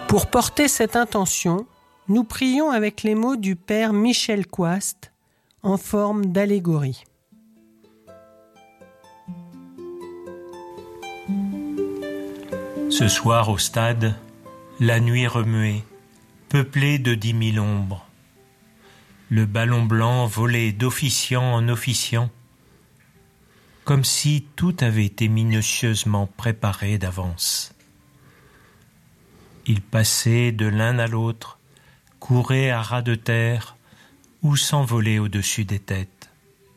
Pour porter cette intention, nous prions avec les mots du Père Michel Coast en forme d'allégorie. Ce soir au stade, la nuit remuée, peuplée de 10 000 ombres. Le ballon blanc volait d'officiant en officiant, comme si tout avait été minutieusement préparé d'avance. Ils passaient de l'un à l'autre, couraient à ras de terre ou s'envolaient au-dessus des têtes.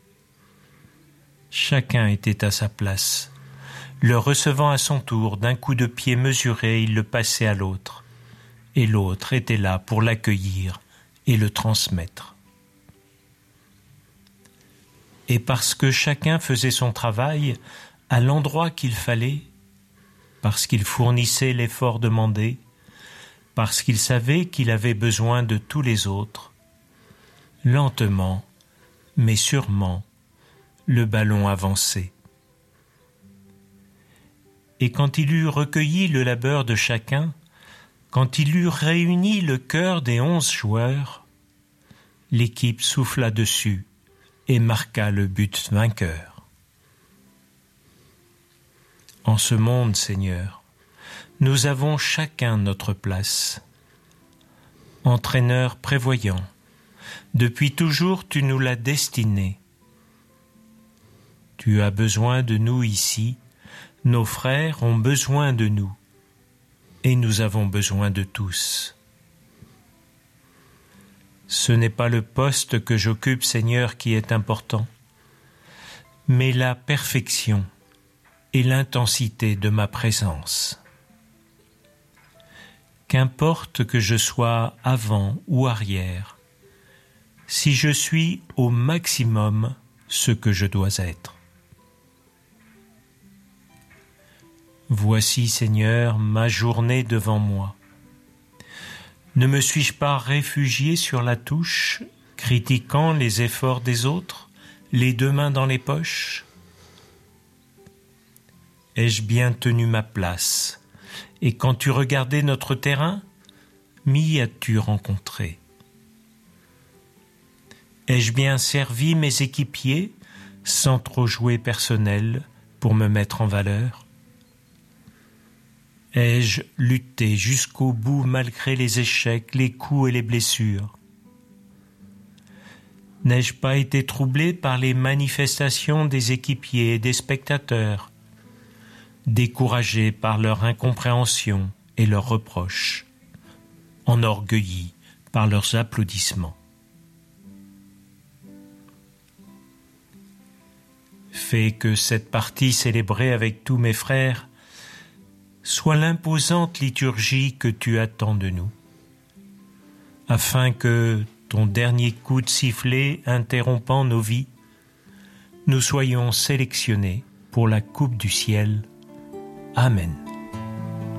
Chacun était à sa place. Le recevant à son tour, d'un coup de pied mesuré, il le passait à l'autre, et l'autre était là pour l'accueillir et le transmettre. Et parce que chacun faisait son travail à l'endroit qu'il fallait, parce qu'il fournissait l'effort demandé, parce qu'il savait qu'il avait besoin de tous les autres, lentement, mais sûrement, le ballon avançait. Et quand il eut recueilli le labeur de chacun, quand il eut réuni le cœur des 11 joueurs, l'équipe souffla dessus et marqua le but vainqueur. En ce monde, Seigneur, nous avons chacun notre place. Entraîneur prévoyant, depuis toujours tu nous l'as destiné. Tu as besoin de nous ici, nos frères ont besoin de nous, et nous avons besoin de tous. Ce n'est pas le poste que j'occupe, Seigneur, qui est important, mais la perfection et l'intensité de ma présence. Qu'importe que je sois avant ou arrière, si je suis au maximum ce que je dois être. Voici, Seigneur, ma journée devant moi. Ne me suis-je pas réfugié sur la touche, critiquant les efforts des autres, les 2 mains dans les poches? Ai-je bien tenu ma place? Et quand tu regardais notre terrain, m'y as-tu rencontré? Ai-je bien servi mes équipiers, sans trop jouer personnel, pour me mettre en valeur? Ai-je lutté jusqu'au bout malgré les échecs, les coups et les blessures? N'ai-je pas été troublé par les manifestations des équipiers et des spectateurs, découragé par leur incompréhension et leurs reproches, enorgueilli par leurs applaudissements? Fais que cette partie célébrée avec tous mes frères soit l'imposante liturgie que tu attends de nous, afin que, ton dernier coup de sifflet interrompant nos vies, nous soyons sélectionnés pour la coupe du ciel. Amen.